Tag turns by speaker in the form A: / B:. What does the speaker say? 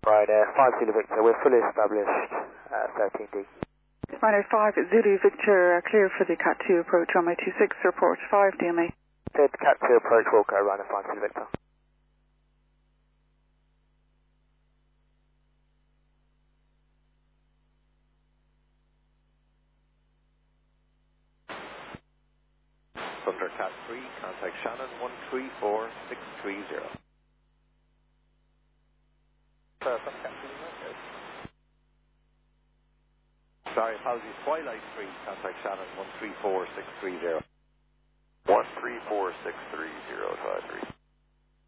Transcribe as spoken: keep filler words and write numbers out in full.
A: Right, uh, five Zulu Victor, we're fully established, uh, thirteen D.
B: Minor five Zulu Victor, uh, clear for the Cat two approach, runway two six, report five D M A.
A: Said Cat two approach, Wilco, running five Zulu Victor.
C: Thunder Cat three, contact Shannon one three four six three zero. Perfect, Cat three, okay. Sorry, apologies, Twilight three, contact Shannon one three four six three zero.
D: one three four six three zero five three.